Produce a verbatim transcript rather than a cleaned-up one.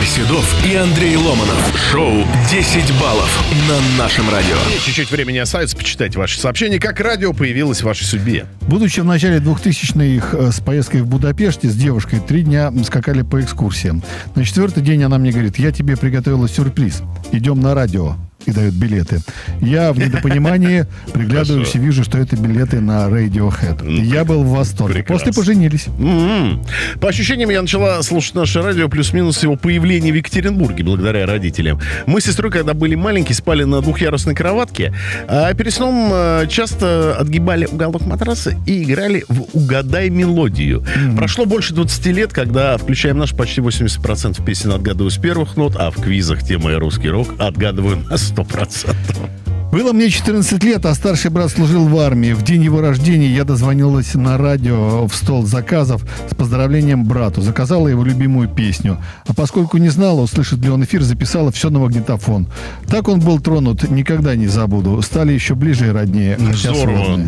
Игорь Седов и Андрей Ломанов. Шоу десять баллов на нашем радио. Чуть-чуть времени остается почитать ваши сообщения. Как радио появилось в вашей судьбе? Будучи в начале двухтысячных с поездкой в Будапеште с девушкой, три дня скакали по экскурсиям. На четвертый день она мне говорит: я тебе приготовила сюрприз. Идем на радио. И дают билеты. Я в недопонимании приглядываюсь и вижу, что это билеты на Radiohead. Я был в восторге. Прекрасно. После поженились. Mm-hmm. По ощущениям, я начала слушать наше радио плюс-минус его появление в Екатеринбурге, благодаря родителям. Мы с сестрой, когда были маленькие, спали на двухъярусной кроватке, а перед сном часто отгибали уголок матраса и играли в «Угадай мелодию». Mm-hmm. Прошло больше двадцати лет, когда включаем наш почти восемьдесят процентов песен отгадываю с первых нот, а в квизах тема и русский рок отгадываю на сто процентов. Было мне четырнадцать лет, а старший брат служил в армии. В день его рождения я дозвонилась на радио в стол заказов с поздравлением брату. Заказала его любимую песню. А поскольку не знала, услышит ли он эфир, записала все на магнитофон. Так он был тронут, никогда не забуду. Стали еще ближе и роднее. Здорово.